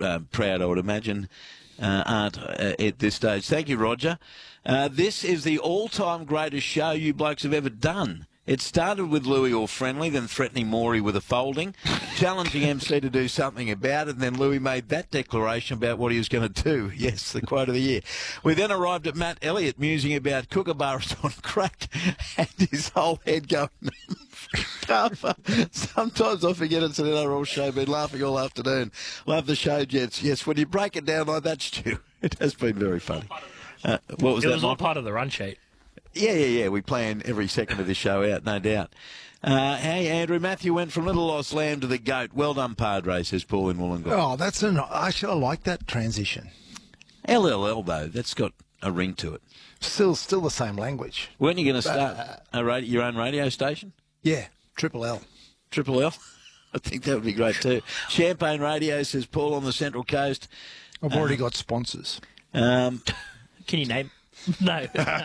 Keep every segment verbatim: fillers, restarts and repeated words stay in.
uh, proud, I would imagine, uh, aren't uh, at this stage. Thank you, Roger. Uh, this is the all-time greatest show you blokes have ever done. It started with Louis All Friendly, then threatening Maury with a folding, challenging M C to do something about it, and then Louis made that declaration about what he was going to do. Yes, the quote of the year. We then arrived at Matt Elliott musing about Kookaburras on crack and his whole head going... Sometimes I forget it's an N R L show. Been laughing all afternoon. Love the show, Jets. Yes, when you break it down like that, Stu, it has been very funny. Uh, what was it that? It was all part of the run sheet. Yeah, yeah, yeah. We plan every second of this show out, no doubt. Uh, hey, Andrew, Matthew went from Little Lost Lamb to the GOAT. Well done, Padre, says Paul in Wollongong. Oh, that's an. Actually, I like that transition. L L L, though, that's got a ring to it. Still, still the same language. Weren't you going to start uh, a radio, your own radio station? Yeah, Triple L. Triple L? I think that would be great too. Champagne Radio, says Paul on the Central Coast. I've already uh, got sponsors. Um, Can you name? No.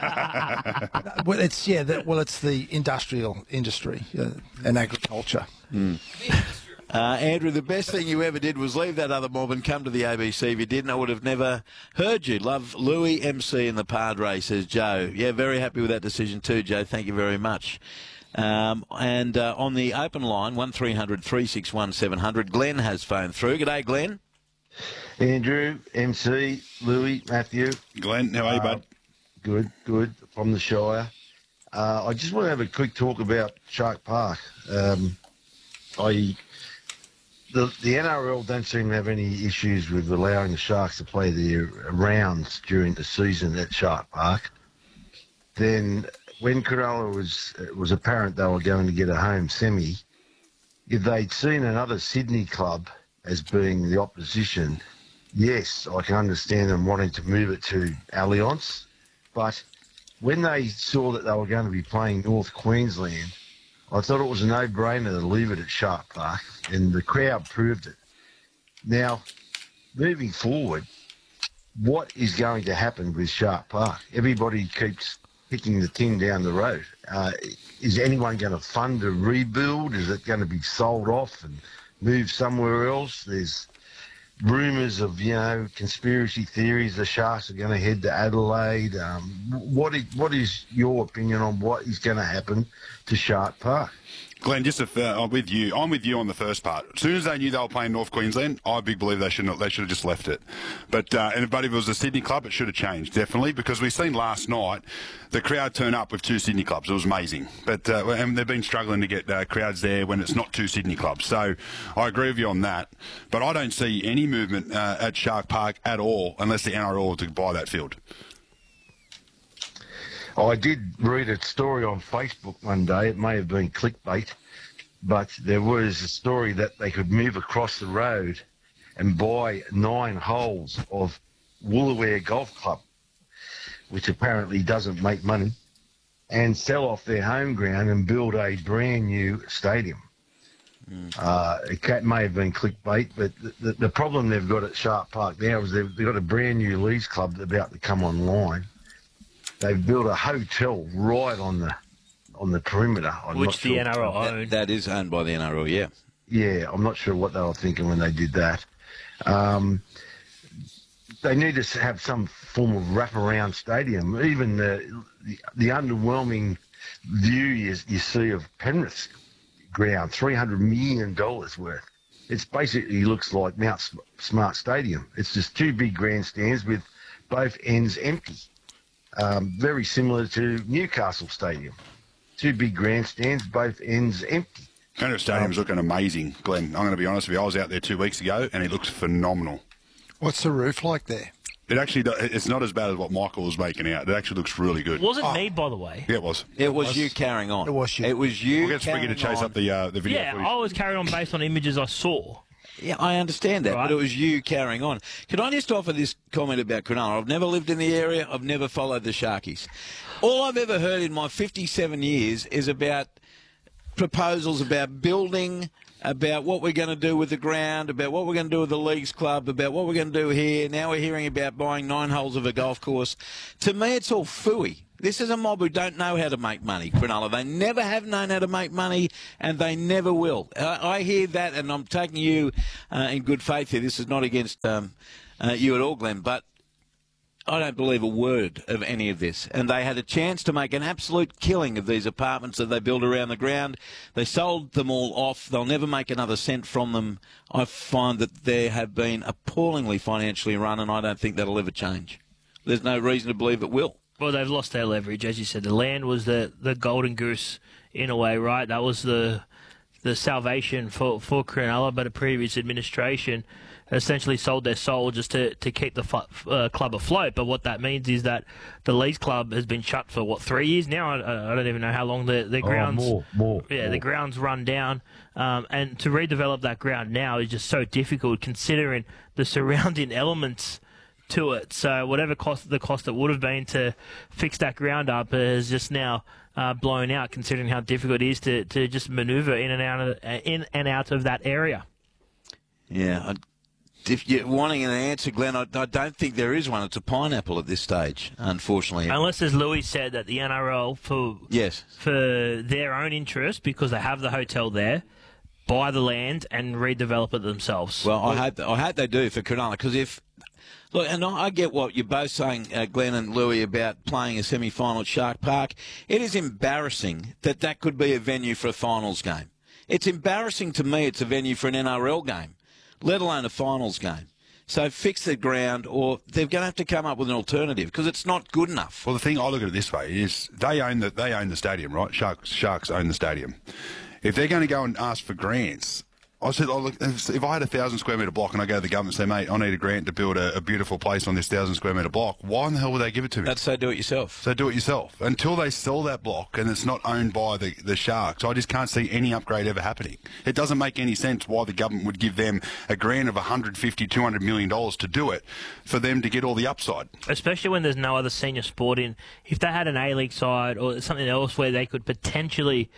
well, it's yeah. The, well, it's the industrial industry uh, and agriculture. Mm. Uh, Andrew, the best thing you ever did was leave that other mob and come to the A B C. If you didn't, I would have never heard you. Love Louis, M C and the Padre, says Joe. Yeah, very happy with that decision too, Joe. Thank you very much. Um, and uh, on the open line, one three hundred three six one seven hundred, Glenn has phoned through. G'day, Glenn. Andrew, M C, Louis, Matthew. Glenn, how are you, uh, bud? Good, good, from the Shire. Uh, I just want to have a quick talk about Shark Park. Um, I, the, the N R L don't seem to have any issues with allowing the Sharks to play their rounds during the season at Shark Park. Then when Cronulla was, it was apparent they were going to get a home semi, if they'd seen another Sydney club as being the opposition, yes, I can understand them wanting to move it to Allianz. But when they saw that they were going to be playing North Queensland, I thought it was a no-brainer to leave it at Shark Park, and the crowd proved it. Now, moving forward, what is going to happen with Shark Park? Everybody keeps kicking the tin down the road. Uh, is anyone going to fund a rebuild? Is it going to be sold off and moved somewhere else? There's rumours of, you know, conspiracy theories. The Sharks are going to head to Adelaide. Um, what is, what is your opinion on what is going to happen to Shark Park? Glenn, just if, uh, I'm with you. I'm with you on the first part. As soon as they knew they were playing North Queensland, I big believe they should they should have just left it. But uh, and but if it was a Sydney club, it should have changed definitely, because we've seen last night the crowd turn up with two Sydney clubs. It was amazing. But uh, and they've been struggling to get uh, crowds there when it's not two Sydney clubs. So I agree with you on that. But I don't see any movement uh, at Shark Park at all unless the N R L were to buy that field. I did read a story on Facebook one day. It may have been clickbait, but there was a story that they could move across the road and buy nine holes of Woolooware Golf Club, which apparently doesn't make money, and sell off their home ground and build a brand new stadium. Mm. Uh, it may have been clickbait, but the, the, the problem they've got at Shark Park now is they've, they've got a brand new Leeds club that's about to come online. They've built a hotel right on the on the perimeter. I'm Which not the sure. N R L That, owned. that is owned by the N R L, yeah. Yeah, I'm not sure what they were thinking when they did that. Um, they need to have some form of wraparound stadium. Even the the, the underwhelming view you, you see of Penrith's ground, three hundred million dollars worth. It's basically looks like Mount Smart Stadium. It's just two big grandstands with both ends empty. Um, very similar to Newcastle Stadium. Two big grandstands, both ends empty. Penrith Stadium's um, looking amazing, Glenn. I'm going to be honest with you. I was out there two weeks ago, and it looks phenomenal. What's the roof like there? It actually, it's not as bad as what Michael was making out. It actually looks really good. Was it oh. me, by the way? Yeah, it was. It, it was, was you carrying on. It was you. It was you We'll get Spriggy to chase on. up the uh, the video Yeah, footage. I was carrying on based on images I saw. Yeah, I understand that, Right. but it was you carrying on. Can I just offer this comment about Cronulla? I've never lived in the area. I've never followed the Sharkies. All I've ever heard in my fifty-seven years is about proposals about building, about what we're going to do with the ground, about what we're going to do with the Leagues Club, about what we're going to do here. Now we're hearing about buying nine holes of a golf course. To me, it's all phooey. This is a mob who don't know how to make money, Cronulla. They never have known how to make money, and they never will. Uh, I hear that, and I'm taking you uh, in good faith here. This is not against um, uh, you at all, Glenn, but I don't believe a word of any of this. And they had a chance to make an absolute killing of these apartments that they built around the ground. They sold them all off. They'll never make another cent from them. I find that they have been appallingly financially run, and I don't think that'll ever change. There's no reason to believe it will. Well, they've lost their leverage, as you said. The land was the, the golden goose in a way, right? That was the the salvation for, for Cronulla, but a previous administration essentially sold their soul just to, to keep the fu- uh, club afloat. But what that means is that the Leeds club has been shut for, what, three years now? I, I don't even know how long the, the grounds... Oh, more, more. Yeah, more. the ground's run down. Um, and to redevelop that ground now is just so difficult considering the surrounding elements to it. So whatever cost the cost it would have been to fix that ground up is just now uh, blown out, considering how difficult it is to, to just manoeuvre in and out of in and out of that area. Yeah, I, if you're wanting an answer, Glenn, I, I don't think there is one. It's a pineapple at this stage, unfortunately. Unless, as Louis said, that the N R L for yes for their own interest, because they have the hotel there, buy the land and redevelop it themselves. Well, I hope I hope they do for Cronulla, because if look, and I get what you're both saying, uh, Glenn and Louis, about playing a semi-final at Shark Park. It is embarrassing that that could be a venue for a finals game. It's embarrassing to me it's a venue for an N R L game, let alone a finals game. So fix the ground, or they're going to have to come up with an alternative, because it's not good enough. Well, the thing I look at it this way is they own the they own the stadium, right? Sharks Sharks own the stadium. If they're going to go and ask for grants, I said, oh, look, if I had a thousand square metre block and I go to the government and say, mate, I need a grant to build a, a beautiful place on this thousand square metre block, why in the hell would they give it to me? That's so do it yourself. So do it yourself. Until they sell that block and it's not owned by the, the Sharks, I just can't see any upgrade ever happening. It doesn't make any sense why the government would give them a grant of one hundred fifty, two hundred million dollars to do it, for them to get all the upside. Especially when there's no other senior sport in. If they had an A-League side or something else where they could potentially...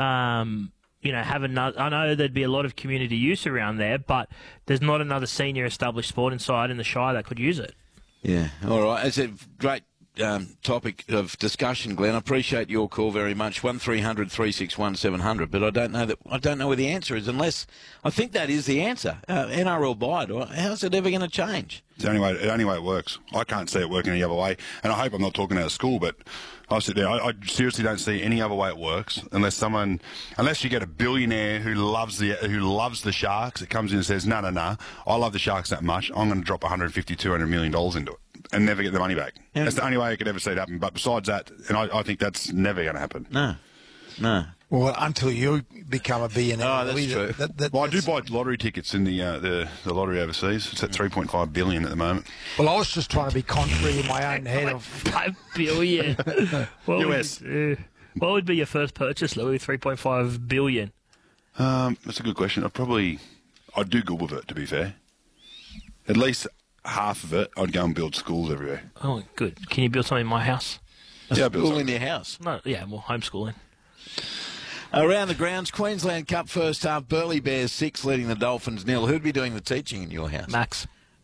Um, you know, have another. I know there'd be a lot of community use around there, but there's not another senior established sport inside in the Shire that could use it. Yeah, all right. It's a great um, topic of discussion, Glenn. I appreciate your call very much. One three hundred three six one seven hundred. But I don't know that. I don't know where the answer is, unless I think that is the answer. Uh, N R L bide. How's it ever going to change? It's the only way. The only way it works. I can't see it working any other way. And I hope I'm not talking out of school, but I sit there. I, I seriously don't see any other way it works unless someone, unless you get a billionaire who loves the who loves the Sharks. It comes in and says, no, no, no. I love the Sharks that much. I'm going to drop one hundred fifty, two hundred million dollars into it and never get the money back. Yeah. That's the only way I could ever see it happen. But besides that, and I, I think that's never going to happen. No, no. Well, until you become a billionaire. Oh, that's true. That, that, Well, I do buy lottery tickets in the uh, the, the lottery overseas. It's at three point five billion at the moment. Well, I was just trying to be contrary in my own head of. Five billion. What U S. Would, uh, what would be your first purchase, Louis? Three point five billion. Um, that's a good question. I probably I'd do good with it. To be fair, at least half of it, I'd go and build schools everywhere. Oh, good. Can you build something in my house? A Yeah, build school in something. your house. No, yeah, well, homeschooling. Around the grounds, Queensland Cup first half, Burleigh Bears six, leading the Dolphins nil. Who'd be doing the teaching in your house? Max.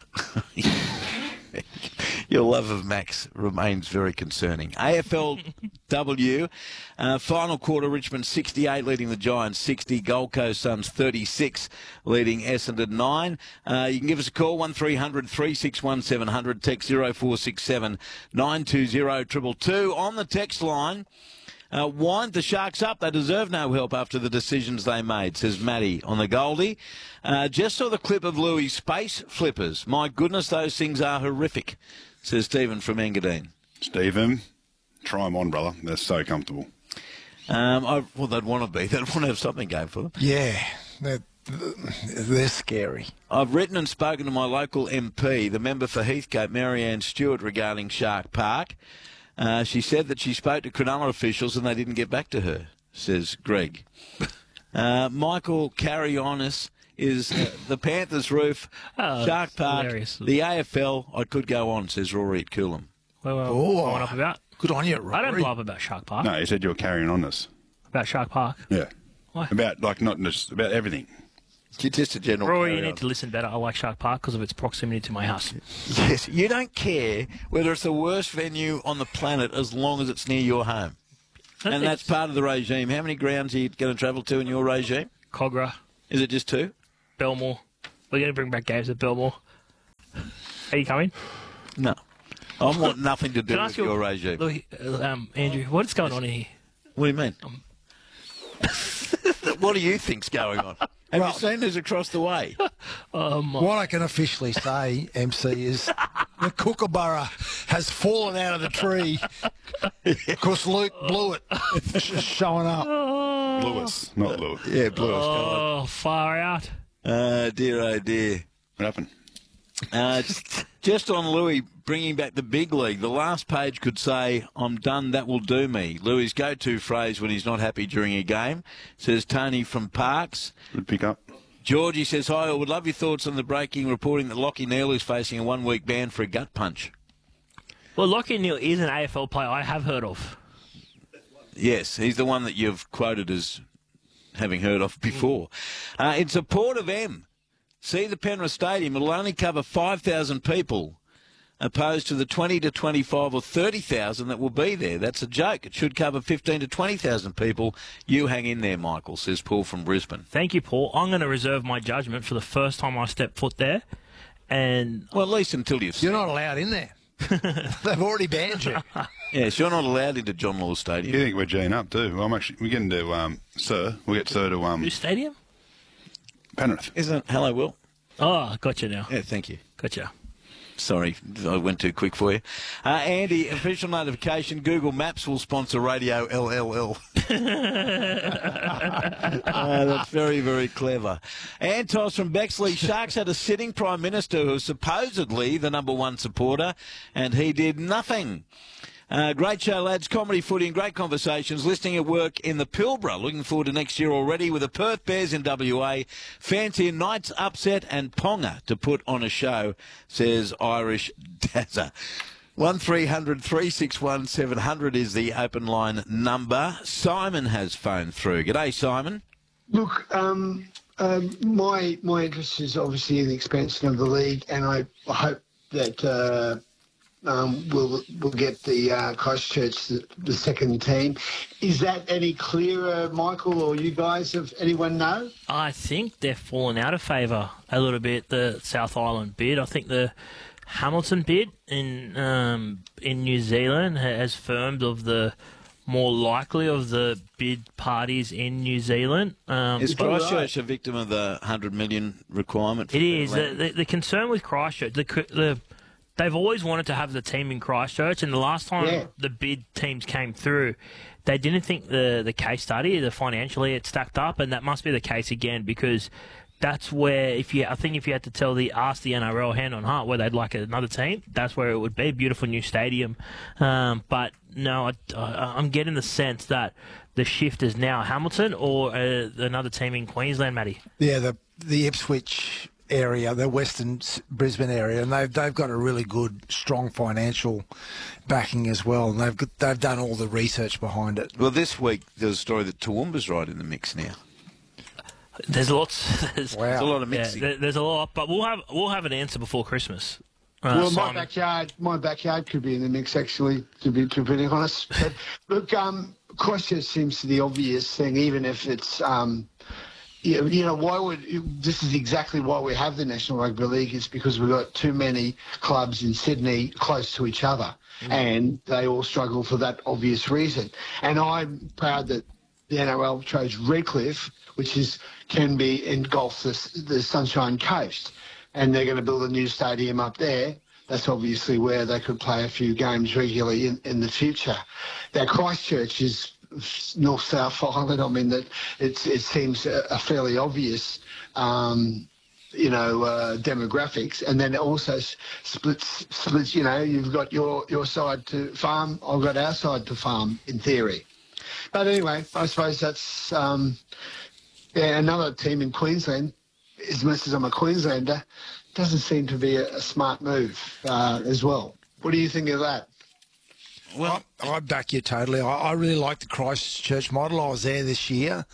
Your love of Max remains very concerning. A F L W, uh, final quarter, Richmond sixty-eight, leading the Giants sixty. Gold Coast Suns thirty-six, leading Essendon nine. Uh, you can give us a call, one three hundred three six one seven hundred, text zero four six seven nine two zero two two. On the text line, Uh, wind the Sharks up. They deserve no help after the decisions they made, says Matty on the Goldie. Uh, just saw the clip of Louis' space flippers. My goodness, those things are horrific, says Stephen from Engadine. Stephen, try them on, brother. They're so comfortable. Um, I, well, they'd want to be. They'd want to have something going for them. Yeah, they're, they're scary. I've written and spoken to my local M P, the member for Heathcote, Marianne Stewart, regarding Shark Park. Uh, she said that she spoke to Cronulla officials and they didn't get back to her, says Greg. Uh, Michael Carrionis is uh, the Panthers roof, Oh, Shark Park, hilarious. the A F L. I could go on, says Rory at Coolum. Well, well, Oh. blowing up about. Good on you, Rory. I don't blow up about Shark Park. No, you said you were carrying on this. About Shark Park. Yeah. Why? About, like, not just about everything. You're just a general. Rory, you carry-on. need to listen better. I like Shark Park because of its proximity to my house. Yes, you don't care whether it's the worst venue on the planet as long as it's near your home. And that's part of the regime. How many grounds are you going to travel to in your regime? Cogra, Is it just two? Belmore. We're going to bring back games at Belmore. Are you coming? No. I want nothing to do Can I with ask you, your regime. Louis, uh, um, Andrew, what is going on in here? What do you mean? What do you think's going on? Have Well- you seen this across the way? What I can officially say, M C, is the kookaburra has fallen out of the tree because Luke blew it. It's just showing up. Lewis, not Lewis. Yeah, blue. Oh, far out. Uh, dear, oh dear. What happened? Uh, just on Louis bringing back the big league, the last page could say, I'm done, that will do me. Louis' go-to phrase when he's not happy during a game, says Tony from Parks. Good pick up. Georgie says, hi, I would love your thoughts on the breaking reporting that Lockie Neal is facing a one-week ban for a gut punch. Well, Lockie Neal is an A F L player I have heard of. Yes, he's the one that you've quoted as having heard of before. Uh, in support of M, see the Penrith Stadium. It'll only cover five thousand people, opposed to the twenty to twenty-five or thirty thousand that will be there. That's a joke. It should cover fifteen to twenty thousand people. You hang in there, Michael, says Paul from Brisbane. Thank you, Paul. I'm going to reserve my judgment for the first time I step foot there. And Well, at least until you've You're seen not allowed in there. They've already banned you. Yes, you're not allowed into John Law You Stadium. think we're G'ing up too? Well, I'm actually we're getting to um, Sir. We'll get Sir to um, whose stadium? Penrith. Isn't it? Hello, Will. Oh, gotcha now. Yeah, thank you. Gotcha. Sorry, I went too quick for you. Uh, Andy, official notification, Google Maps will sponsor Radio L L L. uh, that's very, very clever. Antos from Bexley, Sharks had a sitting Prime Minister who was supposedly the number one supporter, and he did nothing. Uh, great show, lads. Comedy, footy and great conversations. Listening at work in the Pilbara. Looking forward to next year already with the Perth Bears in W A. Fancy a Knights upset and Ponga to put on a show, says Irish Dazza. one three hundred three six one seven hundred is the open line number. Simon has phoned through. G'day, Simon. Look, um, um, my my interest is obviously in the expansion of the league, and I hope that uh, um, we'll we'll get the uh, Christchurch the, the second team. Is that any clearer, Michael, or you guys? Have anyone know? I think they're falling out of favour a little bit, the South Island bid. I think the Hamilton bid in um, in New Zealand has firmed of the more likely of the bid parties in New Zealand. Um, Is but- Christchurch a victim of the one hundred million requirement? for It is. The, land? the, the concern with Christchurch, the, the they've always wanted to have the team in Christchurch, and the last time Yeah. the bid teams came through, they didn't think the, the case study, the financially it stacked up, and that must be the case again because that's where, if you, I think if you had to tell the ask the N R L hand on heart where they'd like another team, that's where it would be. Beautiful new stadium, um, but no, I, I, I'm getting the sense that the shift is now Hamilton or uh, another team in Queensland, Matty. Yeah, the the Ipswich area, the Western S- Brisbane area, and they've they've got a really good, strong financial backing as well, and they've got, they've done all the research behind it. Well, this week there's a story that Toowoomba's right in the mix now. There's lots. There's, Wow. There's a lot of yeah, mixing. there, there's a lot, but we'll have we'll have an answer before Christmas. Uh, Well, my Simon. backyard, my backyard could be in the mix, actually, to be to be honest. But look, um, Christchurch seems to be the obvious thing, even if it's, um, you know, you know, why would this is exactly why we have the National Rugby League is because we've got too many clubs in Sydney close to each other, and they all struggle for that obvious reason. And I'm proud that the N R L chose Redcliffe, which is can be engulf the, the Sunshine Coast, and they're going to build a new stadium up there. That's obviously where they could play a few games regularly in, in the future. Now, Christchurch is North South Island. I mean, that it's it seems a, a fairly obvious, um, you know, uh, demographics, and then it also s- splits splits. You know, you've got your your side to farm. I've got our side to farm in theory. But anyway, I suppose that's um, yeah, another team in Queensland. As much as I'm a Queenslander, doesn't seem to be a, a smart move uh, as well. What do you think of that? Well, I, I back you totally. I, I really like the Christchurch model. I was there this year.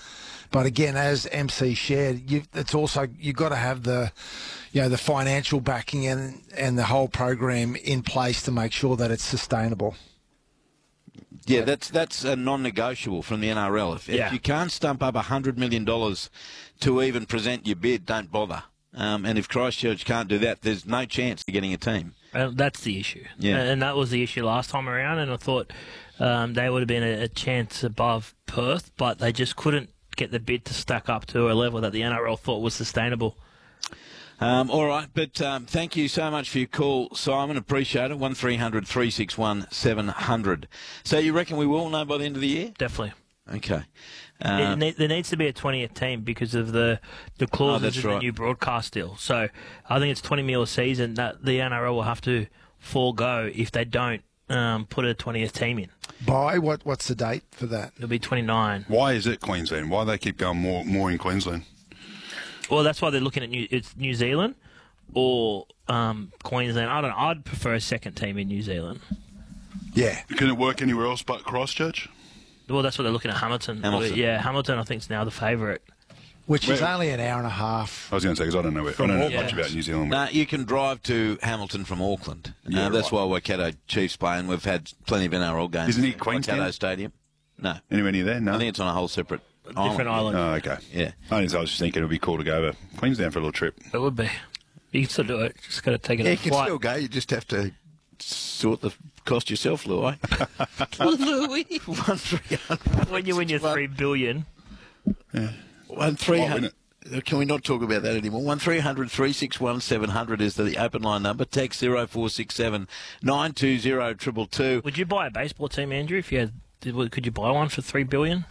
But again, as M C shared, you, it's also you've got to have the, you know, the financial backing and and the whole program in place to make sure that it's sustainable. Yeah, that's that's a non-negotiable from the N R L. If, Yeah. if you can't stump up one hundred million dollars to even present your bid, don't bother. Um, and if Christchurch can't do that, there's no chance of getting a team. Uh, that's the issue. Yeah. And, and that was the issue last time around, and I thought um, they would have been a, a chance above Perth, but they just couldn't get the bid to stack up to a level that the N R L thought was sustainable. Um, all right, but um, thank you so much for your call, Simon. Appreciate it. one three hundred three six one seven hundred. So you reckon we will know by the end of the year? Definitely. Okay. It Um, ne- there needs to be a twentieth team because of the, the clauses Oh, that's in right. the new broadcast deal. So I think it's twenty mil a season that the N R L will have to forego if they don't um, put a twentieth team in. By what? What's the date for that? It'll be twenty-nine. Why is it Queensland? Why do they keep going more more in Queensland? Well, that's why they're looking at New, it's New Zealand or um, Queensland. I don't know. I'd prefer a second team in New Zealand. Yeah. Can it work anywhere else but Christchurch? Well, that's what they're looking at Hamilton. Hamilton. Yeah, Hamilton I think is now the favourite. Which is Where- only an hour and a half. I was going to say because I don't know where, I don't know Auckland. much about New Zealand. No, you can drive to Hamilton from Auckland. Yeah, uh, that's right. why Waikato Chiefs play, and we've had plenty of N R L games. Isn't it at Queenstown? Waikato Stadium? No. Anywhere near there? No. I think it's on a whole separate Different island. Oh, okay. Yeah. I was just thinking it would be cool to go over Queensland for a little trip. It would be. You can still do it. Just got to take it Yeah, on you can flight. still go. You just have to sort the cost yourself, Louis. Louis. One three hundred. When you win your three billion. One three Might hundred. Can we not talk about that anymore? One three hundred three six one seven hundred is the open line number. Text zero four six seven nine two zero triple two. Would you buy a baseball team, Andrew? If you had, did- could you buy one for three billion?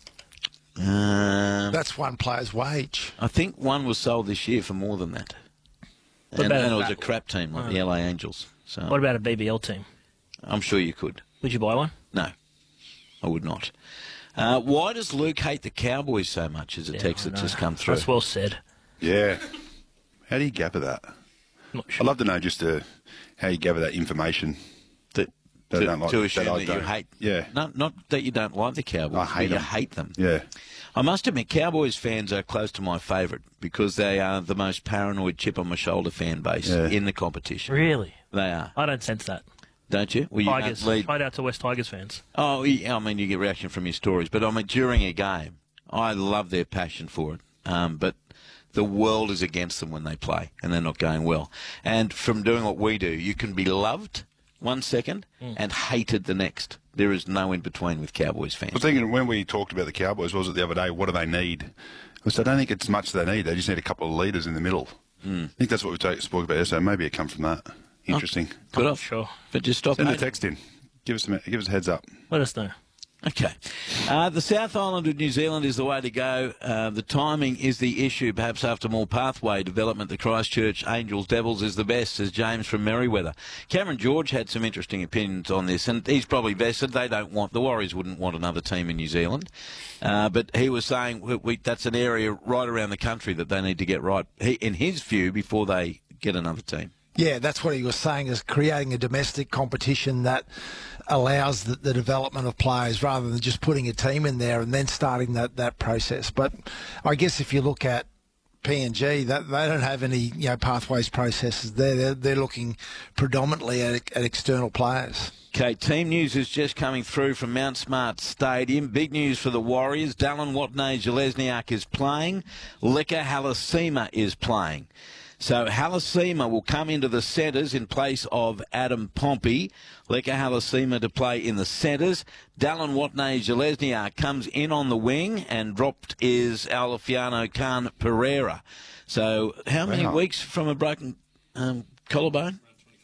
Um, That's one player's wage. I think one was sold this year for more than that. What And, about and a it was a bat- crap team like the L A Angels. So What about a B B L team? I'm sure you could. Would you buy one? No, I would not. Uh, why does Luke hate the Cowboys so much? Is a text I that know. just come through. That's well said. Yeah. How do you gather that? Not I'd sure. love to know just uh, how you gather that information. That, That I to, don't like- to that assume I that, you don't. hate. Yeah. No, not that you don't like the Cowboys. I hate but you them. hate them. Yeah. I must admit, Cowboys fans are close to my favourite because they are the most paranoid chip on my shoulder fan base Yeah. in the competition. Really? They are, I don't sense that. don't you? Well, you don't Tigers. lead- Shout out to West Tigers fans. Oh, yeah, I mean, you get reaction from your stories, but I mean, during a game, I love their passion for it. Um, but the world is against them when they play, and they're not going well. And from doing what we do, you can be loved one second and hated the next. There is no in between with Cowboys I fans. was thinking when we talked about the Cowboys, was it the other day, what do they need? I said, I don't think it's much they need. They just need a couple of leaders in the middle. Hmm. I think that's what we ta- spoke about yesterday. Maybe it comes from that. Interesting. Good I'm off. sure. But just stop Send a hating. text in. Give us, some, give us a heads up. Let us know. Okay. Uh, the South Island of New Zealand is the way to go. Uh, the timing is the issue. Perhaps after more pathway development, the Christchurch Angels Devils is the best, says James from Merriweather. Cameron George had some interesting opinions on this, and he's probably vested. They don't want, the Warriors wouldn't want another team in New Zealand. Uh, but he was saying we, we, that's an area right around the country that they need to get right, he, in his view, before they get another team. Yeah, that's what he was saying, is creating a domestic competition that allows the, the development of players rather than just putting a team in there and then starting that, that process. But I guess if you look at P N G, that they don't have any you know pathways processes there. They're, they're looking predominantly at, at external players. Okay, team news is just coming through from Mount Smart Stadium. Big news for the Warriors. Dallin Watney-Zelezniak is playing. Leka Halasima is playing. So Halasima will come into the centres in place of Adam Pompey. Leka Halasima to play in the centres. Dallin Watney-Zelezniak comes in on the wing, and dropped is Alfiano Khan Pereira. So how many Wow. weeks from a broken um, collarbone?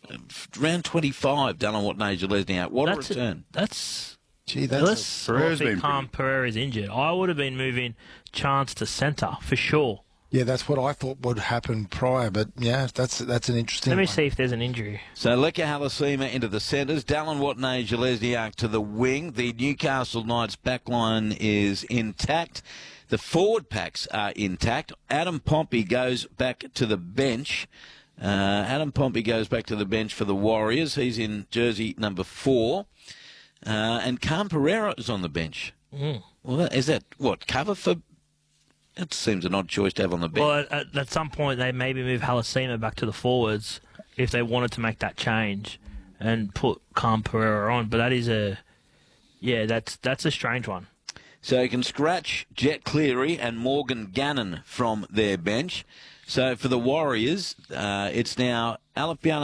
Round twenty-five, Dallin Watney-Zelezniak. What That's a return. That's Gee, that's unless Pereira's I think been Khan Pereira's injured. I would have been moving Chance to centre for sure. yeah, that's what I thought would happen prior. But yeah, that's that's an interesting. Let me one. see if there's an injury. So Leka Halasima into the centres, Dallin Watney-Zelezniak to the wing. The Newcastle Knights backline is intact. The forward packs are intact. Adam Pompey goes back to the bench. Uh, Adam Pompey goes back to the bench for the Warriors. He's in jersey number four. Uh, and Khan Pereira is on the bench. Mm. Well, that, is that, what, cover for It seems an odd choice to have on the bench. Well, at, at some point they maybe move Halasima back to the forwards if they wanted to make that change and put Calm Pereira on. But that is a, yeah, that's that's a strange one. So you can scratch Jet Cleary and Morgan Gannon from their bench. So for the Warriors, uh, it's now Alepiano